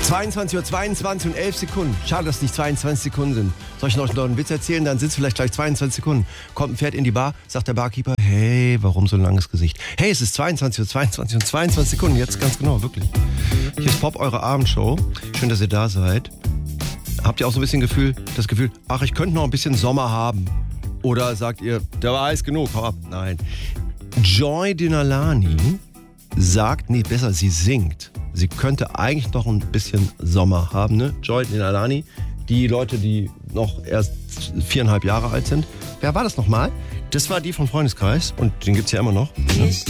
22:22 und 11 Sekunden. Schade, dass es nicht 22 Sekunden sind. Soll ich noch einen Witz erzählen? Dann sind es vielleicht gleich 22 Sekunden. Kommt ein Pferd in die Bar, sagt der Barkeeper, hey, warum so ein langes Gesicht? Hey, es ist 22:22 und 22 Sekunden. Jetzt ganz genau, wirklich. Hier ist Pop, eure Abendshow. Schön, dass ihr da seid. Habt ihr auch so ein bisschen das Gefühl, ach, ich könnte noch ein bisschen Sommer haben? Oder sagt ihr, der war heiß genug, hau ab. Nein. Joy Dinalani sagt, nee, besser, sie singt. Sie könnte eigentlich noch ein bisschen Sommer haben, ne? Joy Dinalani, die Leute, die noch erst 4,5 Jahre alt sind. Wer war das nochmal? Das war die vom Freundeskreis und den gibt's ja immer noch. Ne?